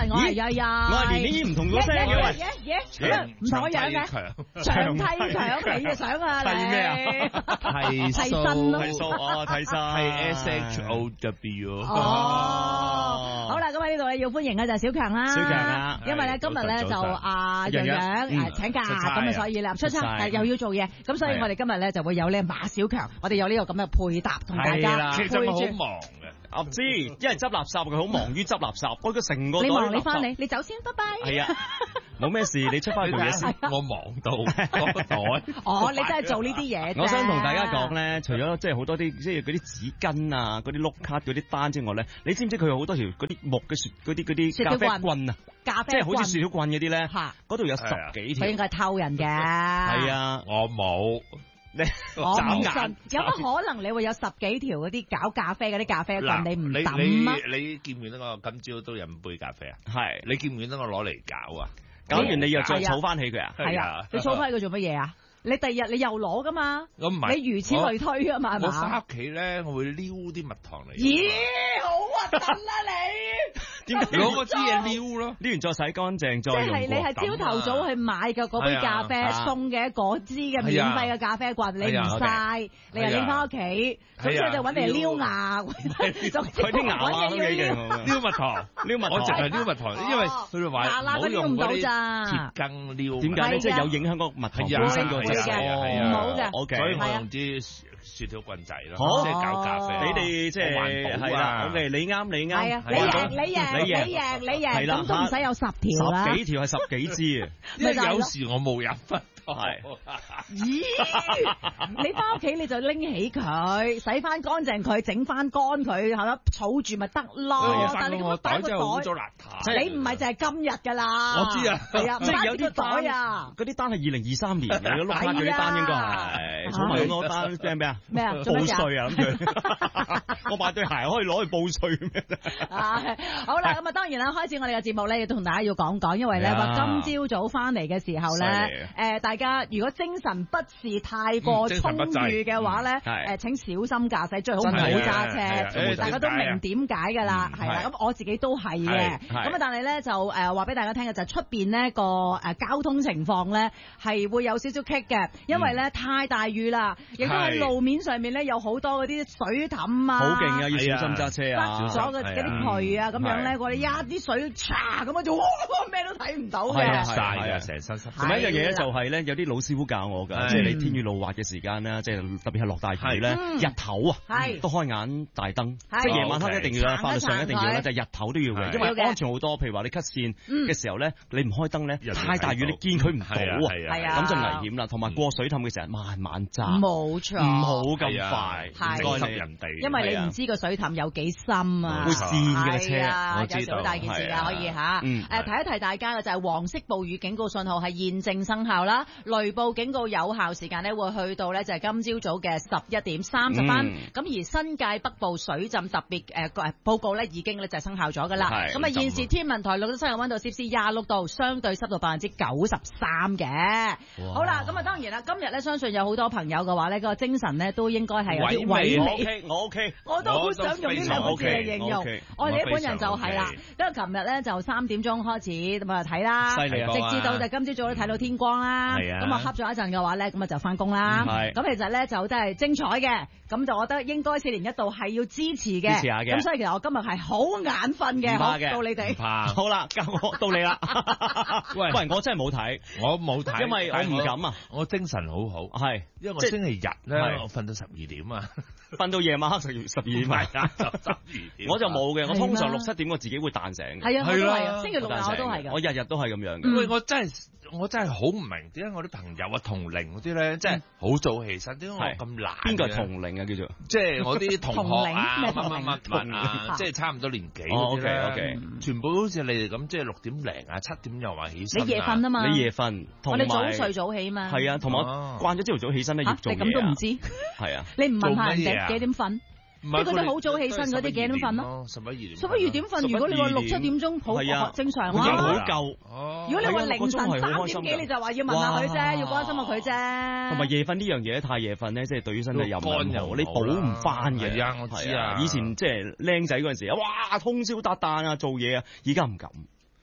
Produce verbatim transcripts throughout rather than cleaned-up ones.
晨，我係欣欣， 我係年年唔同咗聲嘅喂， 唔同我樣嘅，長替強你嘅相啊， 係咩啊？ 係替身咯， 替數哦，替身係 S H O W。 哦，好啦，咁喺呢度咧要歡迎嘅就係小強啦， 小強啊， 因為咧今日咧就阿洋洋誒請假，咁啊所以咧出差又要做嘢，咁所以我哋今日咧就會有呢馬小強，我哋有呢個咁嘅配搭同大家其實我好忙嘅。 我唔知，因為執垃圾佢好忙於執垃圾，我個成個袋你忙你垃圾翻嚟，你走先，拜拜。 係啊，冇咩事，你出翻去做嘢先。 我忙到嗰個袋。 哦，你真係做呢啲嘢啫。 我想同大家講咧，除咗即係好多啲即係嗰啲紙巾啊、嗰啲碌卡嗰啲單之外咧，你知唔知佢有好多條嗰啲木嘅雪嗰啲嗰啲咖啡棍啊？ 咖啡即係好似雪條棍嗰啲咧， 嚇， 嗰度有十幾條。 佢應該係偷人嘅。 係啊， 我冇。 你我唔信，有乜可能你會有十幾條嗰啲搞咖啡嗰啲咖啡棍？你唔抌啊？ 你你見唔見得我今朝都飲杯咖啡啊？ 係。 你見唔見得我攞嚟搞啊？ 搞完你又再儲翻起佢啊？ 係啊，你儲翻起佢做乜嘢啊？你第二日你又攞噶嘛？ 我唔係， 你如此類推啊嘛，係嘛？ 我翻屋企咧，我會撩啲蜜糖嚟。 咦，好核突啦你！ 點解攞個支嘢撩咯？ 撩完再洗乾淨，再用過。 即係你係朝頭早去買嘅嗰杯咖啡送嘅嗰支嘅免費嘅咖啡棍，你唔曬，你又拎翻屋企，咁所以就揾嚟撩牙， 佢啲牙啊咁幾勁， 撩蜜糖， 撩蜜糖， 我淨係撩蜜糖，因為佢哋話唔好用嗰啲鐵羹撩。 點解咧？即係有影響個蜜糖本身個質素， 唔好嘅。 O K， 所以我用啲雪條棍仔咯， 好即係搞咖啡。 你哋即係係啦 ，O K，你啱你啱， 係啊，你贏你贏你贏你贏，咁都唔使有十條啦， 十幾條係十幾支啊， 因為有時我冇飲蜜糖。 咦？你翻屋企你就拎起佢，洗翻乾淨佢，整翻乾佢，係咪？儲住咪得咯。但係你個袋真係污糟邋遢。你唔係就係今日㗎啦。 我知啊， 係啊， 即係有啲袋啊， 嗰啲單係二零二三年嘅，碌卡嗰啲單應該係。儲埋咁多單，即係咩啊？ 咩啊？ 報稅啊！諗住我買對鞋可以攞去報稅咩？ 好啦，咁啊當然啦，開始我哋嘅節目咧，要同大家要講講，因為咧話今朝早翻嚟嘅時候咧，誒大家如果精神不是太過充裕嘅話咧，誒請小心駕駛，最好唔好揸車。大家都明點解㗎啦，係啦。咁我自己都係嘅。咁啊，但係咧就誒話俾大家聽嘅就係出邊呢個誒交通情況咧係會有少少棘嘅，因為咧太大雨啦，亦都喺路面上面咧有好多嗰啲水凼啊， 好勁啊！要小心揸車啊， 塞咗嗰啲渠啊咁樣咧，我哋一啲水嚓咁啊就咩都睇唔到嘅， 晒啊成身濕。 仲有一樣嘢咧就係咧，有啲老師傅教我㗎，即係你天雨路滑嘅時間咧，即係特別係落大雨咧，日頭啊都開眼大燈，即係夜晚黑一定要啦，法律上一定要咧，就日頭都要嘅，因為安全好多。譬如話你 cut 線嘅時候咧，你唔開燈咧，太大雨你見佢唔到啊，咁就危險啦。同埋過水氹嘅時候慢慢揸， 冇錯， 唔好咁快， 唔該人哋， 因為你唔知個水氹有幾深啊， 會跣嘅車， 我知道，有時好大件事㗎，可以嚇。誒提一提大家嘅就係黃色暴雨警告信號係現正生效啦，雷暴警告有效時間咧會去到咧就係今朝早嘅十一點三十分。咁而新界北部水浸特別誒誒報告咧已經咧就生效咗㗎啦。咁啊現時天文台錄得室外溫度攝氏廿六度，相對濕度百分之九十三嘅。好啦，咁啊當然啦，今日咧相信有好多朋友嘅話咧，個精神咧都應該係有啲萎靡。 我 OK， 我都好想用呢兩個字嚟形容。我哋一般人就係啦，因為琴日咧就三點鐘開始咁啊睇啦，直至到就今朝早都睇到天光啦。咁啊瞌咗一陣嘅話咧，咁啊就翻工啦。咁其實咧就真係精彩嘅，咁就我覺得應該四年一度係要支持嘅。 支持下嘅。 咁所以其實我今日係好眼瞓嘅，好到你哋。 好啦，交我到你啦。喂喂，我真係冇睇， 我冇睇， 因為我唔敢啊。 我精神好好， 係， 因為我星期日咧，我瞓到十二點啊， 瞓到夜晚黑十十二點啊，十二點。我就冇嘅，我通常六七點我自己會彈醒。 係啊，我都係，星期六日我都係嘅。 我日日都係咁樣嘅。 喂，我真係我真係好唔明，點解我啲朋友啊同齡嗰啲咧，即係好早起身，點解我咁懶？ 邊個係同齡啊？叫做即係我啲同學啊，乜乜乜同啊，即係差唔多年紀。 O K O K， 全部好似你哋咁，即係六點零啊、七點又話起身。 你夜瞓啊嘛？ 你夜瞓， 我哋早睡早起嘛。 係啊，同埋慣咗朝頭早起身咧，要做嘢。 你咁都唔知？ 係啊。 你唔問下人哋幾點瞓？即係嗰啲好早起身嗰啲幾點瞓咯？ 十一二點。 十一二點瞓，如果你話六七點鐘好正常啦。 好夠。 如果你話凌晨三點幾，你就話要問下佢啫，要關心下佢啫。 同埋夜瞓呢樣嘢太夜瞓咧，即係對於身體又唔好，你補唔翻嘅。 係啊，我知啊。 以前即係僆仔嗰陣時，哇，通宵達旦啊，做嘢啊，而家唔敢。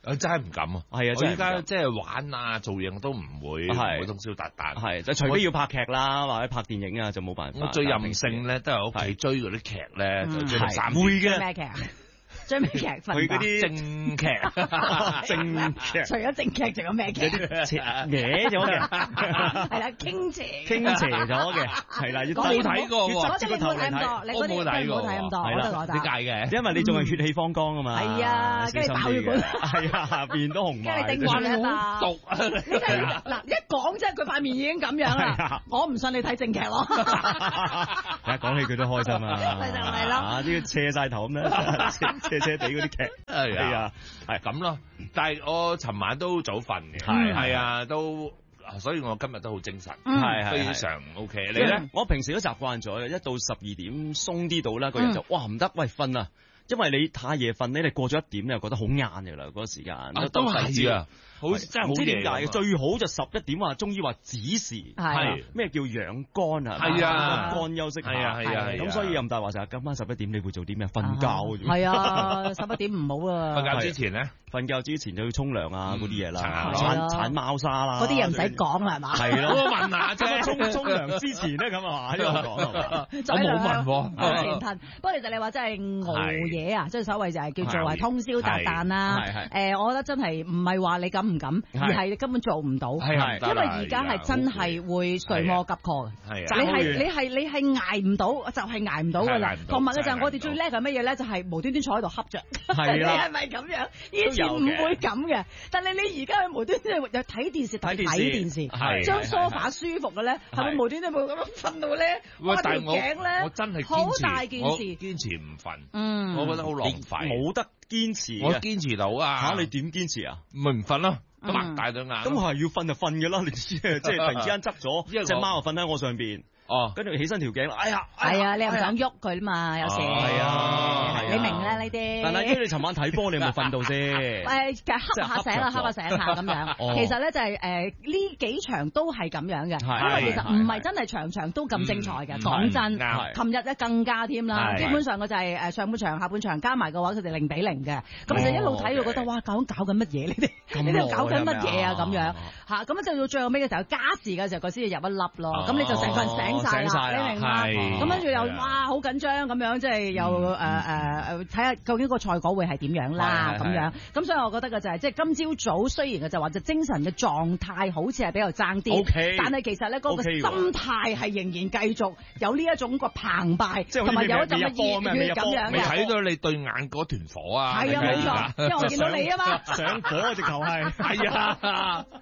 我真係唔敢啊！ 係啊， 我而家即係玩啊，做嘢都唔會，唔會通宵達旦。 係，就除非要拍劇啦，或者拍電影啊，就冇辦法。 我最任性咧，都係屋企追嗰啲劇咧，就追到三點。 會嘅。 咩劇啊？追咩劇？ 佢嗰啲正劇， 正劇。 除咗正劇，仲有咩劇？ 嘢咗嘅， 係啦，傾斜， 傾斜咗嘅，係啦，要冇睇過喎， 我哋冇睇咁多，我冇睇過，冇睇咁多，我都覺得。 點解嘅？ 因為你仲係血氣方剛啊嘛。 係啊，跟住爆血管， 係啊，面都紅埋。 跟住頂住啊！ 毒啊！ 你睇嗱，一講即係佢塊面已經咁樣啦。我唔信你睇正劇咯。 一講起佢都開心啊！ 係就係咯， 啊啲斜晒頭咁咧。斜斜地嗰啲劇係啊，係咁咯。但係我尋晚都早瞓嘅，係係啊，都，所以我今日都好精神，係非常 OK。你咧？ 我平時都習慣咗，一到十二點鬆啲到啦，個人就哇唔得，喂瞓啊！因為你太夜瞓咧，你過咗一點你又覺得好晏嘅啦，嗰個時間都係啊。好真係好唔知點解嘅，最好就十一點話中醫話子時，係咩叫養肝啊？ 係啊， 肝休息下， 係啊係啊。 咁所以任大話就係今晚十一點你會做啲咩？瞓覺嘅。 係啊，十一點唔好啊。 瞓覺之前咧， 瞓覺之前就要沖涼啊，嗰啲嘢啦， 鏟鏟貓砂啦， 嗰啲嘢唔使講啦，係嘛？ 係咯， 我問下啫， 沖沖涼之前咧咁啊，喺度講係嘛？ 我冇問喎。 不過其實你話真係熬夜啊，即係所謂就係叫做係通宵達旦啦。誒，我覺得真係唔係話你敢唔敢，而係根本做唔到，因為而家係真係會睡魔急 call 嘅。你係你係你係捱唔到，就係捱唔到㗎啦。同埋嘅就係我哋最叻係乜嘢咧？就係無端端坐喺度瞌着。 係你係咪咁樣？以前唔會咁嘅，但係你而家係無端端又睇電視睇電視，將梳化舒服嘅咧，係咪無端端冇咁樣瞓到咧？哇！條頸咧， 我真係好大件事， 堅持唔瞓。 嗯， 我覺得好浪費。 冇得堅持， 我堅持到啊！ 嚇你點堅持啊？ 咪唔瞓咯。擘大對眼， 咁係要瞓就瞓嘅啦，你知即係突然之間執咗隻貓就瞓喺我上邊，哦，跟住起身條頸，哎呀，係啊，你又唔想喐佢嘛，有時係啊，你明啦呢啲。但係因為你尋晚睇波，你有冇瞓到先？誒，其實瞌下醒啦，瞌下醒下咁樣。其實咧就係誒呢幾場都係咁樣嘅，因為其實唔係真係場場都咁精彩嘅。講真，琴日咧更加添啦，基本上我就係誒上半場、下半場加埋嘅話，佢哋零比零嘅，咁就一路睇到覺得哇，究竟搞緊乜嘢？你哋你哋搞緊乜嘢啊？咁樣嚇，咁就到最後尾嘅時候加時嘅時候，佢先至入一粒咯。咁你就成個人醒晒啦，你明嘛？咁跟住又哇好緊張咁樣，即係又誒誒誒睇下究竟個賽果會係點樣啦咁樣。咁所以我覺得嘅就係即係今朝早雖然嘅就話就精神嘅狀態好似係比較爭啲，但係其實咧嗰個心態係仍然繼續有呢一種個澎湃，同埋有一陣嘅熱血咁樣嘅。 未睇到你對眼嗰團火啊！ 係啊，冇錯，因為我見到你啊嘛， 上火啊！直頭係係啊。